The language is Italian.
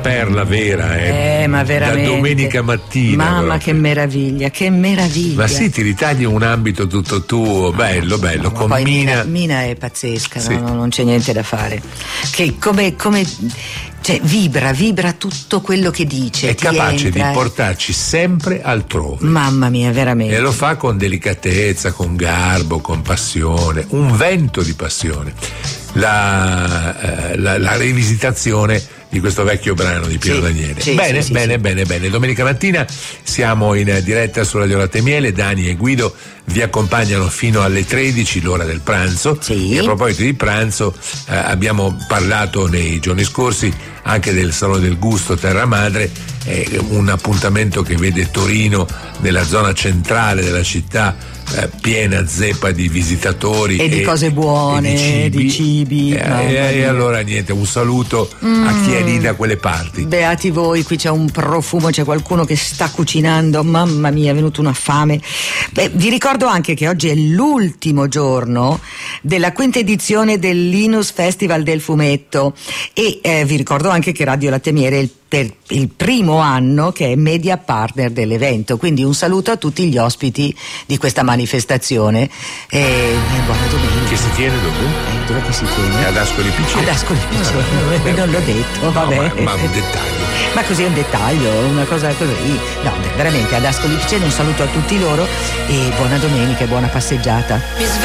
perla vera, ma veramente. Da domenica mattina. Mamma, proprio. che meraviglia, che meraviglia. Ma sì, ti ritagli un ambito tutto tuo, bello, con poi Mina. Mina è pazzesca, Sì. no? Non c'è niente da fare. Che come cioè vibra tutto quello che dice. È ti capace entra, di portarci sempre altrove. Mamma mia, veramente. E lo fa con delicatezza, con garbo, con passione, un vento di passione. La rivisitazione di questo vecchio brano di Piero Daniele. Bene. Domenica mattina siamo in diretta su Radio Latte e Miele. Dani e Guido vi accompagnano fino alle 13, l'ora del pranzo. Sì. E a proposito di pranzo, abbiamo parlato nei giorni scorsi anche del Salone del Gusto Terra Madre, un appuntamento che vede Torino nella zona centrale della città, piena zeppa di visitatori e di cose buone, di cibi. E allora niente, un saluto a chi è lì da quelle parti. Beati voi, qui c'è un profumo, c'è qualcuno che sta cucinando, mamma mia, è venuta una fame. Vi ricordo anche che oggi è l'ultimo giorno della quinta edizione del Linus Festival del Fumetto e vi ricordo anche che Radio Latte e Miele è per il primo anno che è media partner dell'evento, quindi un saluto a tutti gli ospiti di questa manifestazione e buona domenica. Che si tiene dove? Dove che si tiene? Ad Ascoli Piceno. Ad Ascoli Piceno, non l'ho detto, vabbè. No, ma un dettaglio. Ma così è un dettaglio, una cosa così. No, veramente ad Ascoli Piceno un saluto a tutti loro e buona domenica e buona passeggiata.